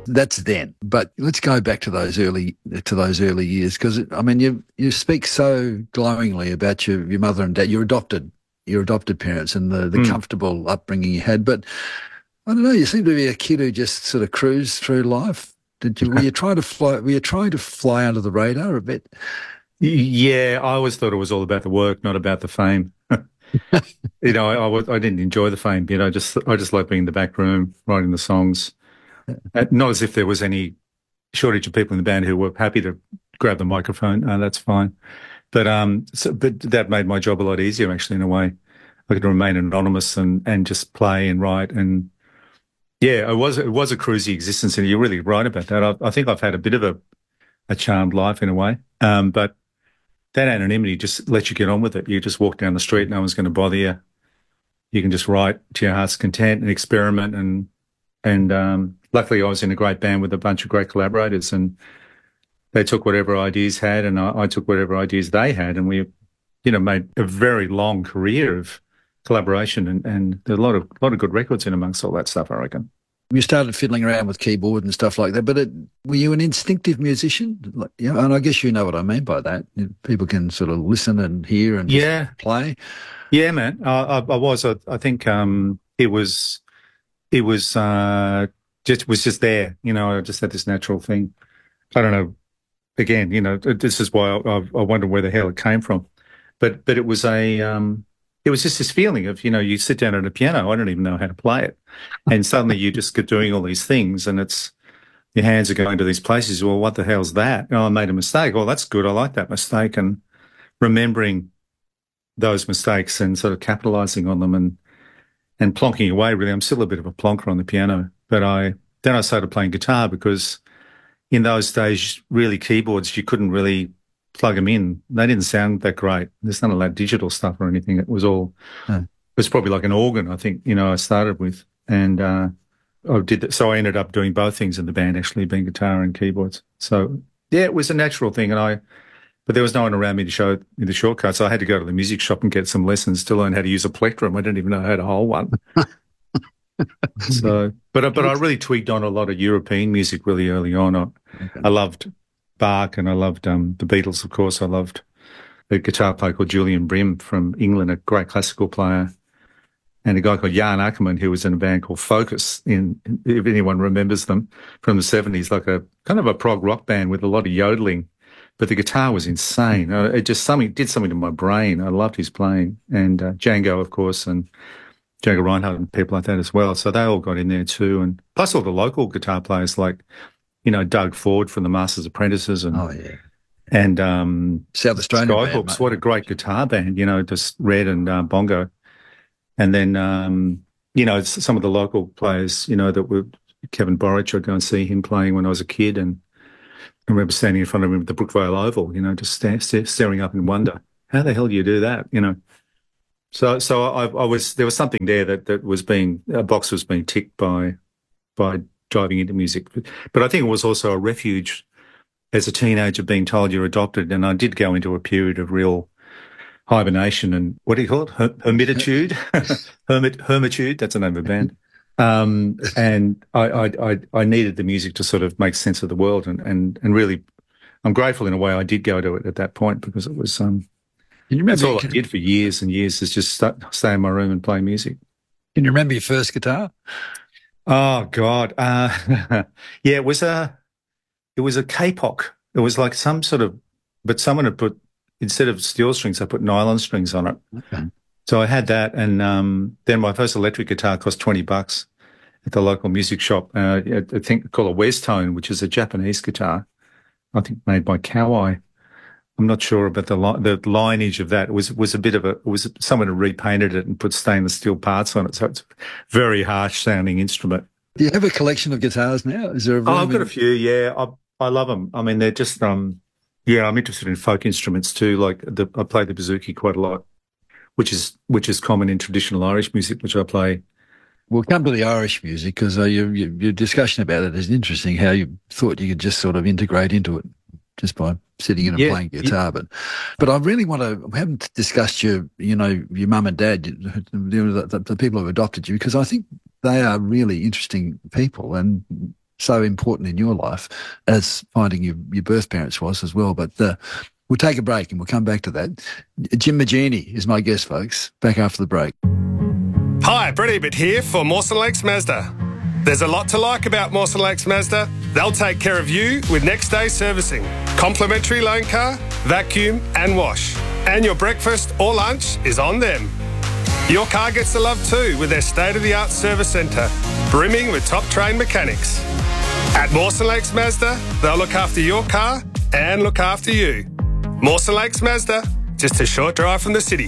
That's then. But let's go back to those early years because I mean you speak so glowingly about your mother and dad, your adopted parents and the Mm. comfortable upbringing you had. But I don't know, you seem to be a kid who just sort of cruised through life. Were you trying to fly under the radar a bit? Yeah, I always thought it was all about the work, not about the fame. I didn't enjoy the fame bit. I just liked being in the back room, writing the songs. Not as if there was any shortage of people in the band who were happy to grab the microphone. That's fine. But that made my job a lot easier, actually, in a way. I could remain anonymous and just play and write. And yeah, it was a cruisy existence, and you're really right about that. I think I've had a bit of a charmed life in a way. But that anonymity just lets you get on with it. You just walk down the street, no one's going to bother you. You can just write to your heart's content and experiment. And luckily, I was in a great band with a bunch of great collaborators, and they took whatever ideas had, and I took whatever ideas they had, and we, made a very long career of collaboration, and there's a lot of good records in amongst all that stuff, I reckon. You started fiddling around with keyboard and stuff like that, but were you an instinctive musician? Like, and I guess you know what I mean by that. People can sort of listen and hear and just Yeah, play. yeah, man. I was. I think it was just there. I just had this natural thing. I don't know. Again, this is why I wonder where the hell it came from. But it was just this feeling of, you sit down at a piano. I don't even know how to play it, and suddenly you just get doing all these things, and your hands are going to these places. Well, what the hell's that? Oh, I made a mistake. Oh, that's good. I like that mistake, and remembering those mistakes and sort of capitalizing on them and plonking away. Really, I'm still a bit of a plonker on the piano, but then I started playing guitar because in those days, really keyboards, you couldn't really plug them in. They didn't sound that great. There's none of that digital stuff or anything. Uh, It was probably like an organ, I think, I started with. And I did that. So I ended up doing both things in the band, actually, being guitar and keyboards. So yeah, it was a natural thing. But there was no one around me to show me the shortcuts. So I had to go to the music shop and get some lessons to learn how to use a plectrum. I didn't even know how to hold one. So, but I really tweaked on a lot of European music really early on. I loved Bach, and I loved the Beatles, of course. I loved a guitar player called Julian Brim from England, a great classical player, and a guy called Jan Ackerman who was in a band called Focus, if anyone remembers them, from the 70s, like a kind of a prog rock band with a lot of yodeling. But the guitar was insane. It just did something to my brain. I loved his playing. And Django, of course, and Django Reinhardt and people like that as well. So they all got in there too. And plus all the local guitar players like, Doug Ford from the Masters Apprentices oh yeah, and South Australian band, Skyhooks. mate. What a great guitar band, just Red and Bongo. And then, some of the local players, that were Kevin Borich. I'd go and see him playing when I was a kid. And I remember standing in front of him at the Brookvale Oval, just staring up in wonder. How the hell do you do that? So there was something there that was a box was being ticked by diving into music. But I think it was also a refuge as a teenager being told you're adopted. And I did go into a period of real hibernation and what do you call it? Hermitude? Hermitude. That's the name of the band. And I needed the music to sort of make sense of the world and really, I'm grateful in a way I did go to it at that point because it was, Can you that's remember? all I did for years and years is just stay in my room and play music. Can you remember your first guitar? Oh God. Yeah, it was a K-Pock. It was like some sort of, but someone had put, instead of steel strings, I put nylon strings on it. Okay. So I had that. And then my first electric guitar cost $20 at the local music shop. I think called a Westone, which is a Japanese guitar, I think made by Kawai. I'm not sure about the lineage of that. It was a bit of someone had repainted it and put stainless steel parts on it. So it's a very harsh sounding instrument. Do you have a collection of guitars now? Is there a Oh, room I've got a few. Yeah. I love them. I mean, they're just, yeah, I'm interested in folk instruments too. Like I play the bouzouki quite a lot, which is common in traditional Irish music, which I play. We'll come to the Irish music because your discussion about it is interesting, how you thought you could just sort of integrate into it just by sitting in and Yeah. playing guitar. But I really want to, we haven't discussed your mum and dad, the people who adopted you, because I think they are really interesting people and so important in your life as finding your birth parents was as well. But we'll take a break and we'll come back to that. Jim Magini is my guest, folks. Back after the break. Hi, Brett Ebert here for Mawson Lakes Mazda. There's a lot to like about Mawson Lakes Mazda. They'll take care of you with next day servicing, complimentary loan car, vacuum and wash. And your breakfast or lunch is on them. Your car gets the love too with their state-of-the-art service centre, brimming with top-trained mechanics. At Mawson Lakes Mazda, they'll look after your car and look after you. Mawson Lakes Mazda, just a short drive from the city.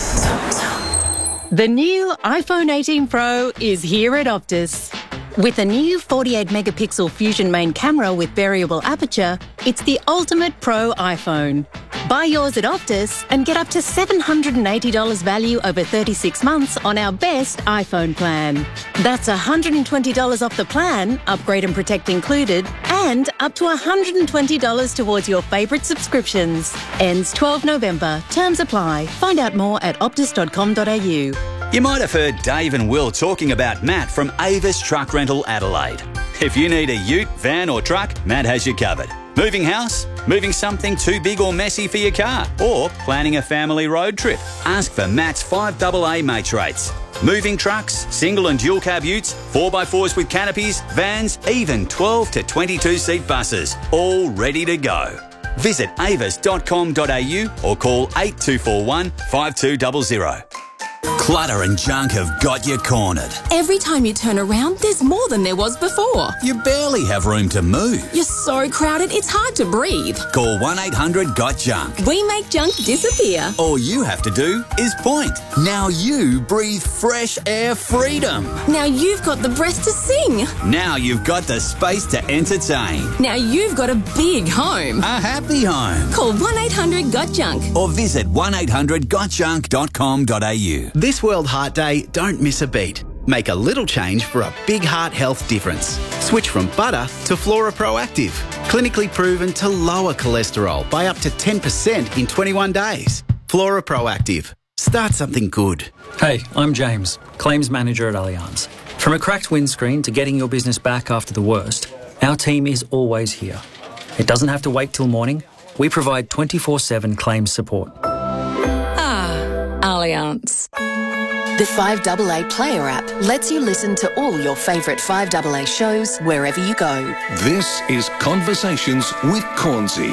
The new iPhone 18 Pro is here at Optus. With a new 48-megapixel Fusion main camera with variable aperture, it's the ultimate pro iPhone. Buy yours at Optus and get up to $780 value over 36 months on our best iPhone plan. That's $120 off the plan, upgrade and protect included, and up to $120 towards your favourite subscriptions. Ends 12 November. Terms apply. Find out more at optus.com.au. You might have heard Dave and Will talking about Matt from Avis Truck Rental Adelaide. If you need a ute, van or truck, Matt has you covered. Moving house? Moving something too big or messy for your car? Or planning a family road trip? Ask for Matt's 5AA mates rates. Moving trucks, single and dual cab utes, 4x4s with canopies, vans, even 12 to 22 seat buses. All ready to go. Visit avis.com.au or call 8241 5200. Clutter and junk have got you cornered. Every time you turn around, there's more than there was before. You barely have room to move. You're so crowded, it's hard to breathe. Call 1-800-GOT-JUNK. We make junk disappear. All you have to do is point. Now you breathe fresh air freedom. Now you've got the breath to sing. Now you've got the space to entertain. Now you've got a big home. A happy home. Call 1-800-GOT-JUNK. Or visit 1800gotjunk.com.au. This World Heart Day, don't miss a beat. Make a little change for a big heart health difference. Switch from butter to Flora Proactive. Clinically proven to lower cholesterol by up to 10% in 21 days. Flora Proactive. Start something good. Hey, I'm James, Claims Manager at Allianz. From a cracked windscreen to getting your business back after the worst, our team is always here. It doesn't have to wait till morning. We provide 24/7 claims support. Allianz. The 5AA Player app lets you listen to all your favourite 5AA shows wherever you go. This is Conversations with Cornsey.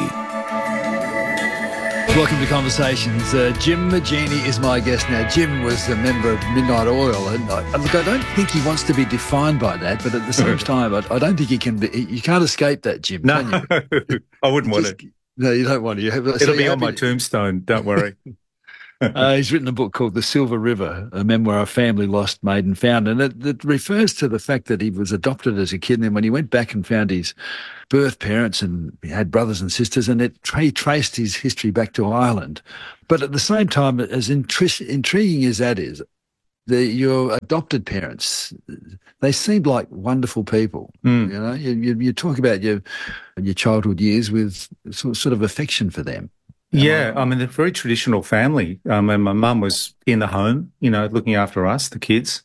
Welcome to Conversations. Jim Magini is my guest now. Jim was a member of Midnight Oil, and look, I don't think he wants to be defined by that, but at the same time, I don't think he can be. You can't escape that, Jim. No, can you? I wouldn't want it. No, you don't want to. It'll be on my tombstone. Don't worry. He's written a book called The Silver River, a memoir of family lost, made and found. And it refers to the fact that he was adopted as a kid. And then when he went back and found his birth parents and he had brothers and sisters, and he traced his history back to Ireland. But at the same time, as intriguing as that is, your adopted parents, they seemed like wonderful people. You know, you talk about your childhood years with sort of affection for them. Yeah, I mean, they're a very traditional family. And my mum was in the home, you know, looking after us, the kids.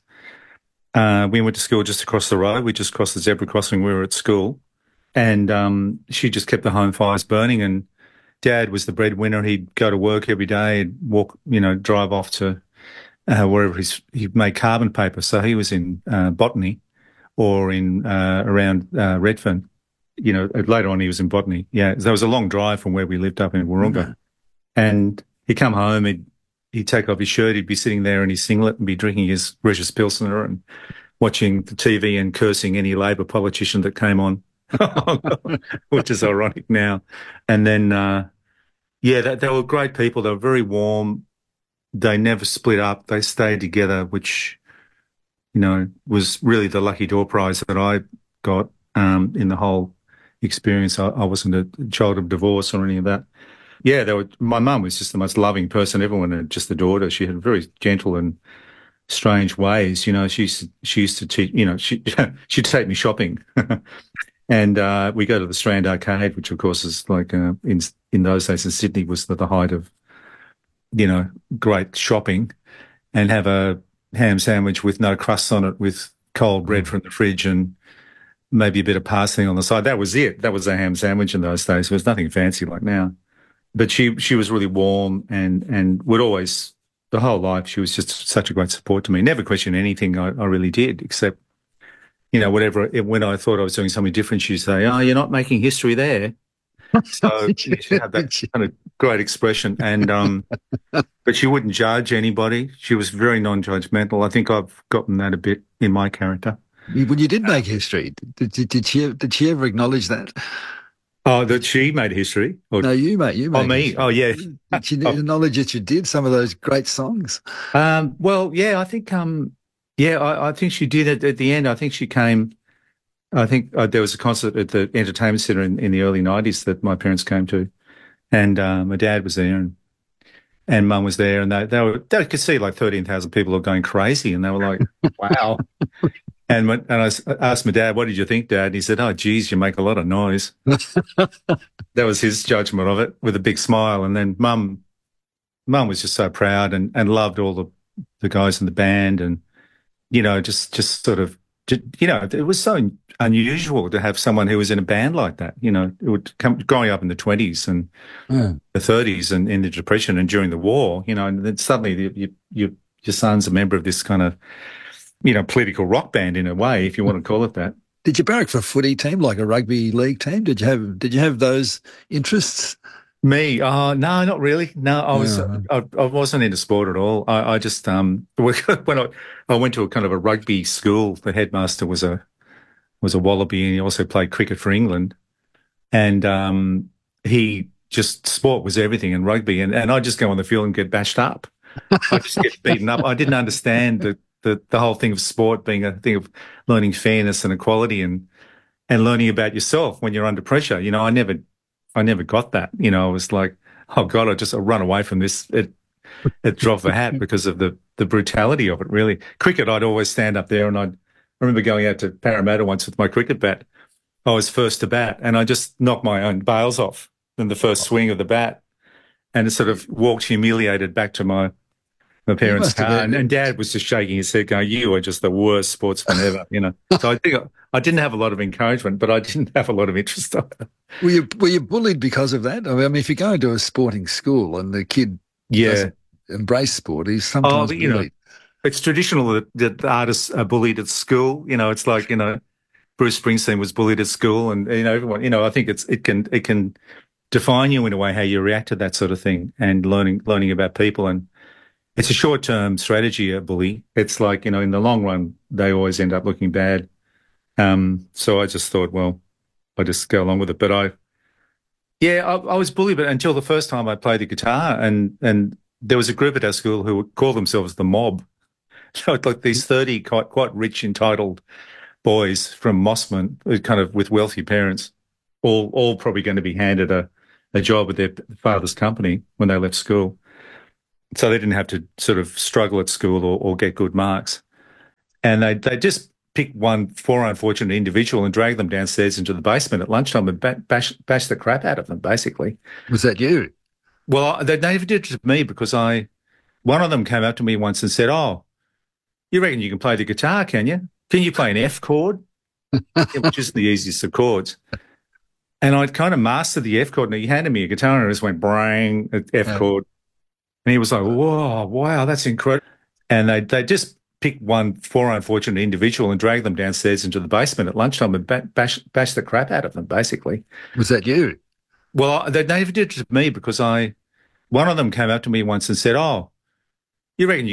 We went to school just across the road. We just crossed the zebra crossing. We were at school. And she just kept the home fires burning. And Dad was the breadwinner. He'd go to work every day, he'd walk, you know, drive off to wherever he made carbon paper. So he was in botany or in around Redfern. You know, later on he was in botany. Yeah, there was a long drive from where we lived up in Wahroonga. Mm-hmm. And he'd come home, he'd take off his shirt, he'd be sitting there in his singlet and be drinking his Regis Pilsner and watching the TV and cursing any Labor politician that came on, which is ironic now. And then, they were great people. They were very warm. They never split up. They stayed together, which, you know, was really the lucky door prize that I got in the whole experience. I wasn't a child of divorce or any of that. Yeah, my mum was just the most loving person. Everyone had just adored her. She had very gentle and strange ways. You know, she used to teach, you know, she'd take me shopping. And we go to the Strand Arcade, which of course is like in those days in Sydney was the height of, you know, great shopping, and have a ham sandwich with no crust on it with cold bread from the fridge and maybe a bit of pasting on the side. That was it. That was a ham sandwich in those days. There was nothing fancy like now. But she was really warm and would always, the whole life, she was just such a great support to me. Never questioned anything I really did, except, you know, when I thought I was doing something different, she'd say, "Oh, you're not making history there." So she had that kind of great expression. And, but she wouldn't judge anybody. She was very non-judgmental. I think I've gotten that a bit in my character. When you did make history, did she ever acknowledge that? Oh, that she made history? Or, no, you made Oh, me? history. Oh, yeah. Did she acknowledge that you did some of those great songs? Well, yeah, I think, I think she did at the end. I think she came, I think there was a concert at the Entertainment Centre in the early 90s that my parents came to. And my dad was there and mum was there, and they could see like 13,000 people are going crazy, and they were like, wow. And I asked my dad, "What did you think, Dad?" And he said, "Oh, geez, you make a lot of noise." That was his judgment of it, with a big smile. And then Mum was just so proud and loved all the guys in the band, and you know, just sort of, you know, it was so unusual to have someone who was in a band like that. You know, it would come growing up in the 20s and the 30s and in the Depression and during the war. You know, and then suddenly your son's a member of this kind of, you know, political rock band in a way, if you want to call it that. Did you barrack for a footy team, like a rugby league team? Did you have those interests? Me? No, not really. No, I wasn't into sport at all. I just when I went to a kind of a rugby school, the headmaster was a Wallaby, and he also played cricket for England. And sport was everything in rugby, and I just go on the field and get bashed up. I just get beaten up. I didn't understand the whole thing of sport being a thing of learning fairness and equality and learning about yourself when you're under pressure. You know, I never got that. You know, I was like, oh God, I run away from this at drop of a hat because of the brutality of it, really. Cricket, I'd always stand up there, and I remember going out to Parramatta once with my cricket bat. I was first to bat, and I just knocked my own bails off in the first swing of the bat, and sort of walked humiliated back to my parents' car, and Dad was just shaking his head going, "You are just the worst sportsman ever," you know. So I think I didn't have a lot of encouragement, but I didn't have a lot of interest. Were you bullied because of that? I mean, if you go into a sporting school and the kid doesn't embrace sport, he's sometimes bullied. You know, it's traditional that artists are bullied at school. You know, it's like, you know, Bruce Springsteen was bullied at school, and you know, everyone. You know, I think it can define you in a way how you react to that sort of thing, and learning about people. And it's a short-term strategy, a bully. It's like, you know, in the long run, they always end up looking bad. So I just thought, well, I just go along with it. But I was bullied, but until the first time I played the guitar, and there was a group at our school who would call themselves the Mob. So like these 30 quite rich, entitled boys from Mossman, kind of with wealthy parents, all probably going to be handed a job at their father's company when they left school. So they didn't have to sort of struggle at school or get good marks. And they just picked one unfortunate individual and dragged them downstairs into the basement at lunchtime and bash the crap out of them, basically. Was that you? Well, they never did it to me, because one of them came up to me once and said, "Oh, you reckon you can play the guitar, can you? Can you play an F chord?" Which isn't the easiest of chords. And I'd kind of mastered the F chord, and he handed me a guitar and I just went, brang, F chord. And he was like, "Whoa, wow, that's incredible." And they just picked one unfortunate individual and dragged them downstairs into the basement at lunchtime and bash the crap out of them, basically. Was that you? Well, they never did it to me, because one of them came up to me once and said, "Oh, you reckon you